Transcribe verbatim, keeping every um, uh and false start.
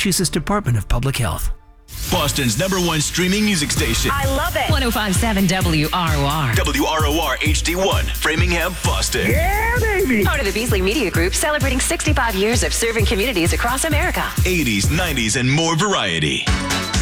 Massachusetts Department of Public Health. Boston's number one streaming music station. I love it. one oh five point seven W R O R. W R O R H D one, Framingham, Boston. Yeah, baby. Part of the Beasley Media Group, celebrating sixty-five years of serving communities across America. eighties, nineties, and more variety.